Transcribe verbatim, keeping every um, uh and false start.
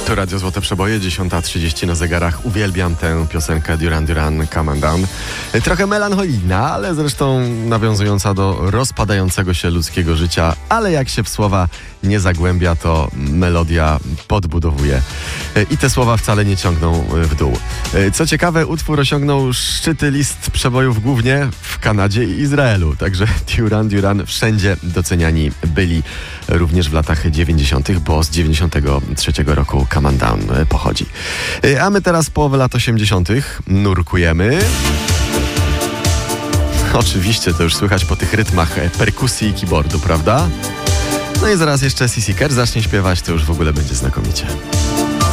To Radio Złote Przeboje, dziesiąta trzydzieści na zegarach. Uwielbiam tę piosenkę Duran Duran, Come on Down. Trochę melancholijna, ale zresztą nawiązująca do rozpadającego się ludzkiego życia, ale jak się w słowa nie zagłębia, to melodia podbudowuje. I te słowa wcale nie ciągną w dół. Co ciekawe, utwór osiągnął szczyty list przebojów głównie w Kanadzie i Izraelu. Także Duran Duran wszędzie doceniani byli, również w latach dziewięćdziesiątych, bo z dziewięćdziesiątego trzeciego roku Come on Down pochodzi. A my teraz połowę lat osiemdziesiątych nurkujemy. Oczywiście to już słychać po tych rytmach perkusji i keyboardu, prawda? No i zaraz jeszcze C C Care zacznie śpiewać, to już w ogóle będzie znakomicie.